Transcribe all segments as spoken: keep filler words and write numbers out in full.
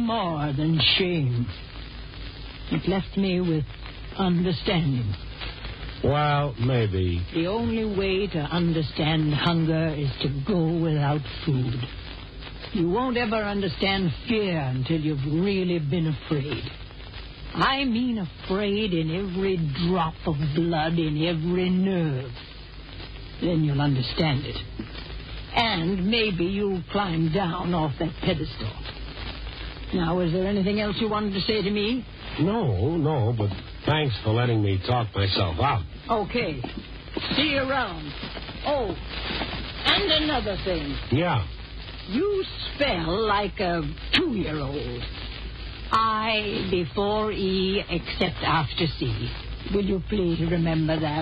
more than shame. It left me with understanding. Well, maybe. The only way to understand hunger is to go without food. You won't ever understand fear until you've really been afraid. I mean afraid in every drop of blood, in every nerve. Then you'll understand it. And maybe you'll climb down off that pedestal. Now, is there anything else you wanted to say to me? No, no, but thanks for letting me talk myself out. Okay. See you around. Oh, and another thing. Yeah. You spell like a two-year-old. I before E except after C. Will you please remember that?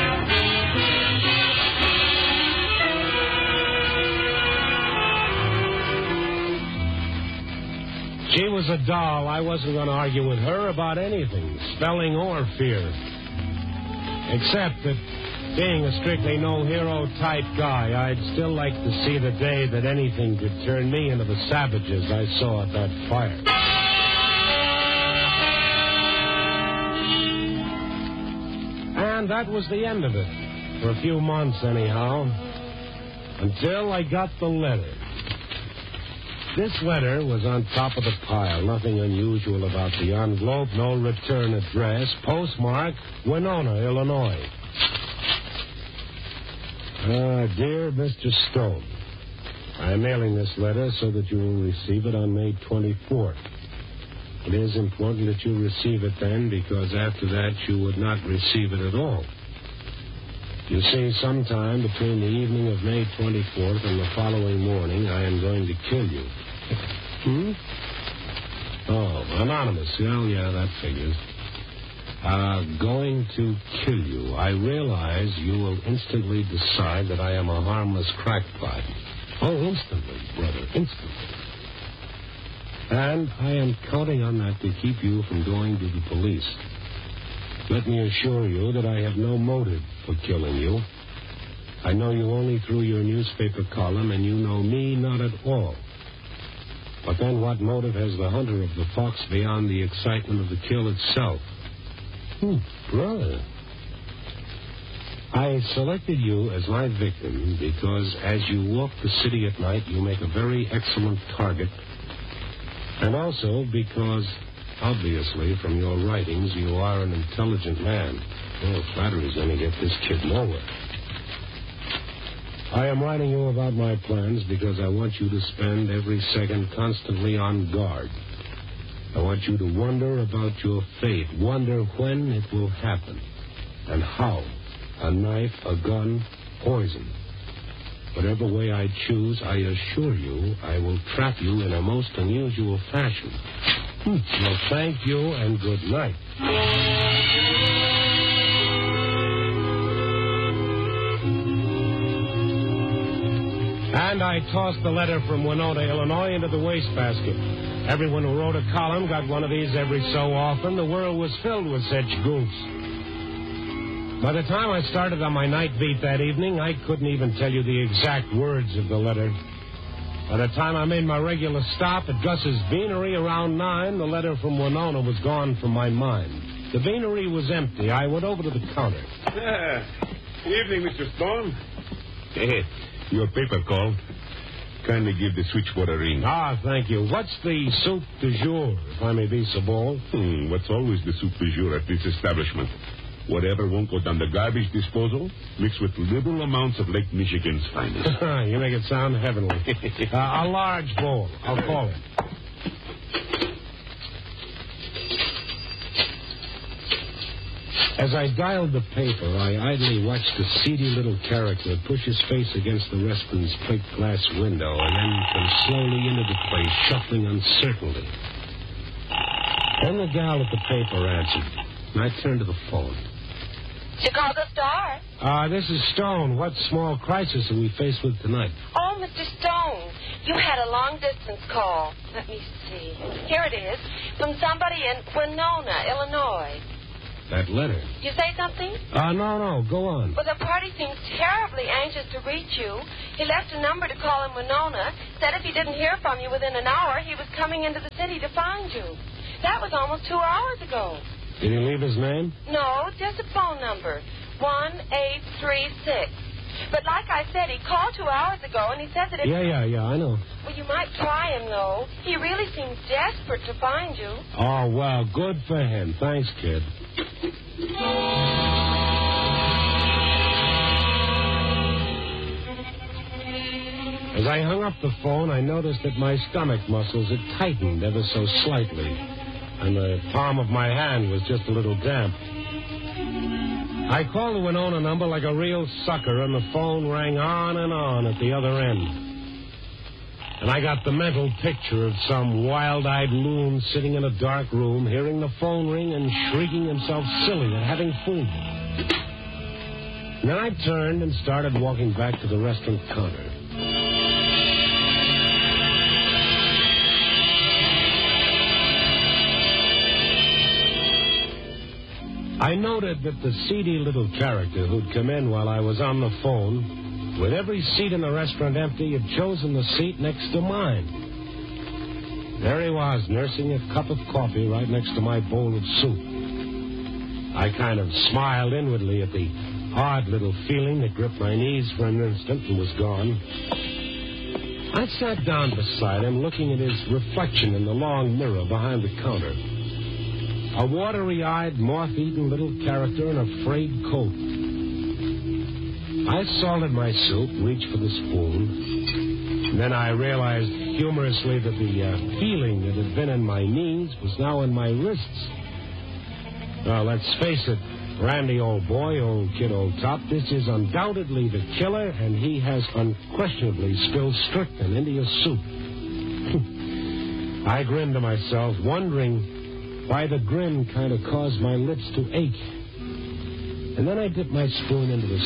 She was a doll. I wasn't going to argue with her about anything, spelling or fear. Except that, being a strictly no-hero type guy, I'd still like to see the day that anything could turn me into the savages I saw at that fire. And that was the end of it. For a few months, anyhow. Until I got the letter. This letter was on top of the pile. Nothing unusual about the envelope. No return address. Postmark, Winona, Illinois. Ah, dear Mister Stone, I am mailing this letter so that you will receive it on May twenty-fourth. It is important that you receive it then, because after that you would not receive it at all. You see, sometime between the evening of May twenty-fourth and the following morning, I am going to kill you. Hmm? Oh, anonymous. Oh, yeah, that figures. Uh, going to kill you. I realize you will instantly decide that I am a harmless crackpot. Oh, instantly, brother, instantly. And I am counting on that to keep you from going to the police. Let me assure you that I have no motive for killing you. I know you only through your newspaper column, and you know me not at all. But then what motive has the hunter of the fox beyond the excitement of the kill itself? Hmm, brother. I selected you as my victim because as you walk the city at night, you make a very excellent target. And also because, obviously, from your writings, you are an intelligent man. Well, flattery's going to get this kid nowhere. I am writing you about my plans because I want you to spend every second constantly on guard. I want you to wonder about your fate, wonder when it will happen, and how. A knife, a gun, poison. Whatever way I choose, I assure you I will trap you in a most unusual fashion. Hmm. Well, thank you and good night. And I tossed the letter from Winona, Illinois, into the wastebasket. Everyone who wrote a column got one of these every so often. The world was filled with such goofs. By the time I started on my night beat that evening, I couldn't even tell you the exact words of the letter. By the time I made my regular stop at Gus's Beanery around nine, the letter from Winona was gone from my mind. The beanery was empty. I went over to the counter. Yeah. Good evening, Mister Stone. Hey, your paper call. Kindly give the switchboard a ring. Ah, thank you. What's the soup du jour, if I may be so bold? Hmm, what's always the soup du jour at this establishment? Whatever won't go down the garbage disposal, mixed with liberal amounts of Lake Michigan's finest. You make it sound heavenly. uh, a large bowl. I'll call it. As I dialed the paper, I idly watched the seedy little character push his face against the restaurant's plate glass window and then come slowly into the place, shuffling uncertainly. Then the gal at the paper answered, and I turned to the phone. Chicago Star. Uh, this is Stone. What small crisis are we faced with tonight? Oh, Mister Stone, you had a long-distance call. Let me see. Here it is, from somebody in Winona, Illinois. That letter. You say something? Uh, no, no. Go on. Well, the party seems terribly anxious to reach you. He left a number to call in Winona, said if he didn't hear from you within an hour, he was coming into the city to find you. That was almost two hours ago. Did he leave his name? No, just a phone number. one eight three six. But like I said, he called two hours ago, and he said that if... Yeah, yeah, yeah, I know. Well, you might try him, though. He really seems desperate to find you. Oh, well, good for him. Thanks, kid. As I hung up the phone, I noticed that my stomach muscles had tightened ever so slightly, and the palm of my hand was just a little damp. I called the Winona number like a real sucker, and the phone rang on and on at the other end. And I got the mental picture of some wild-eyed loon sitting in a dark room, hearing the phone ring and shrieking himself silly at having fooled me. And then I turned and started walking back to the restaurant counter. I noted that the seedy little character who'd come in while I was on the phone, with every seat in the restaurant empty, had chosen the seat next to mine. There he was, nursing a cup of coffee right next to my bowl of soup. I kind of smiled inwardly at the odd little feeling that gripped my knees for an instant and was gone. I sat down beside him, looking at his reflection in the long mirror behind the counter. A watery-eyed, moth-eaten little character in a frayed coat. I salted my soup, reached for the spoon. And then I realized humorously that the uh, feeling that had been in my knees was now in my wrists. Well, let's face it, Randy, old boy, old kid, old top, this is undoubtedly the killer, and he has unquestionably spilled strychnine into your soup. I grinned to myself, wondering why the grin kind of caused my lips to ache. And then I dipped my spoon into the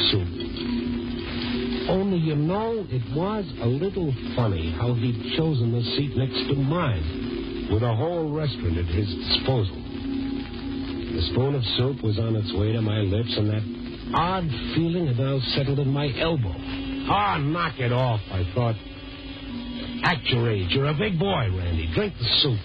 soup. Only, you know, it was a little funny how he'd chosen the seat next to mine, with a whole restaurant at his disposal. The spoon of soup was on its way to my lips, and that odd feeling had now settled in my elbow. Ah, knock it off, I thought. Act your age. You're a big boy, Randy. Drink the soup.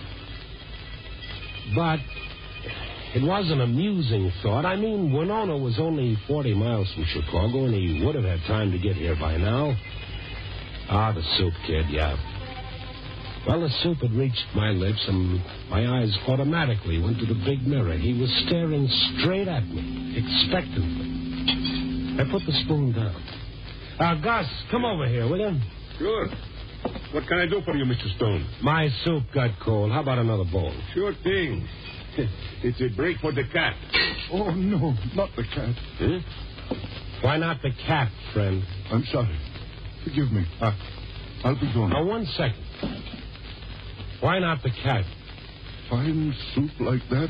But it was an amusing thought. I mean, Winona was only forty miles from Chicago, and he would have had time to get here by now. Ah, the soup, kid, yeah. Well, the soup had reached my lips, and my eyes automatically went to the big mirror. He was staring straight at me, expectantly. I put the spoon down. Uh, Gus, come over here, will you? Sure. What can I do for you, Mister Stone? My soup got cold. How about another bowl? Sure thing. It's a break for the cat. Oh, no, not the cat. Huh? Why not the cat, friend? I'm sorry. Forgive me. I, I'll be going. Now, one second. Why not the cat? Fine soup like that?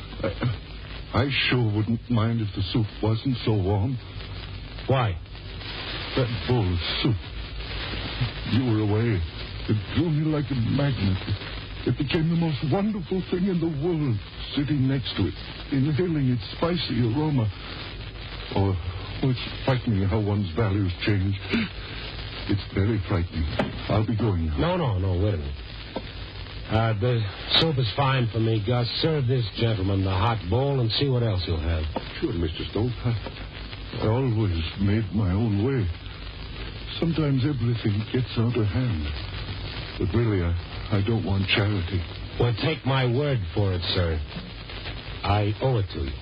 I, I sure wouldn't mind if the soup wasn't so warm. Why? That bowl of soup. You were away. It drew me like a magnet. It became the most wonderful thing in the world, sitting next to it, inhaling its spicy aroma. Oh, oh it's frightening how one's values change. It's very frightening. I'll be going now. No, no, no, wait a minute. Uh, the soup is fine for me, Gus. Serve this gentleman the hot bowl and see what else you'll have. Sure, Mister Stone. I, I always made my own way. Sometimes everything gets out of hand. But really, I, I don't want charity. Well, take my word for it, sir. I owe it to you.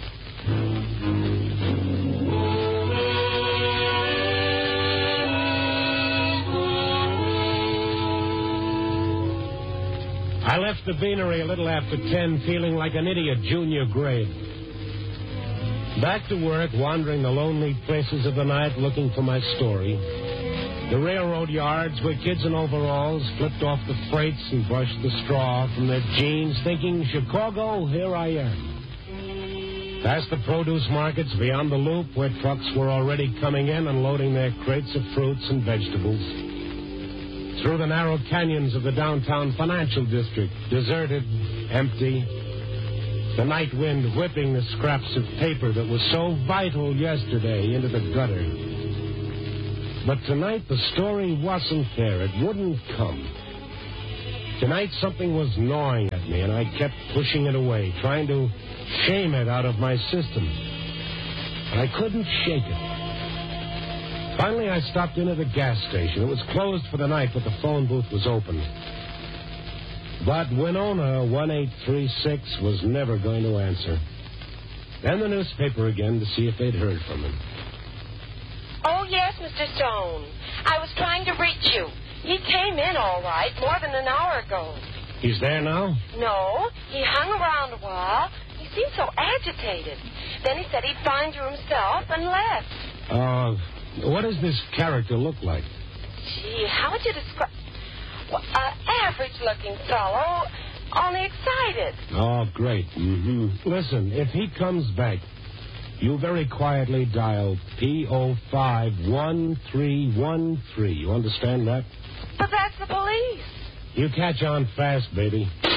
I left the beanery a little after ten, feeling like an idiot junior grade. Back to work, wandering the lonely places of the night, looking for my story. The railroad yards where kids in overalls flipped off the freights and brushed the straw from their jeans, thinking, Chicago, here I am. Past the produce markets beyond the loop, where trucks were already coming in and loading their crates of fruits and vegetables. Through the narrow canyons of the downtown financial district, deserted, empty. The night wind whipping the scraps of paper that was so vital yesterday into the gutter. But tonight the story wasn't there. It wouldn't come. Tonight something was gnawing at me, and I kept pushing it away, trying to shame it out of my system. But I couldn't shake it. Finally, I stopped in at a gas station. It was closed for the night, but the phone booth was open. But Winona one eight three six was never going to answer. Then the newspaper again to see if they'd heard from him. Oh, yes, Mister Stone. I was trying to reach you. He came in all right more than an hour ago. He's there now? No, he hung around a while. He seemed so agitated. Then he said he'd find you himself and left. Uh, what does this character look like? Gee, how would you describe... Well, uh, average-looking fellow, only excited. Oh, great. Mm-hmm. Listen, if he comes back, you very quietly dial P O five one three one three. You understand that? But that's the police. You catch on fast, baby.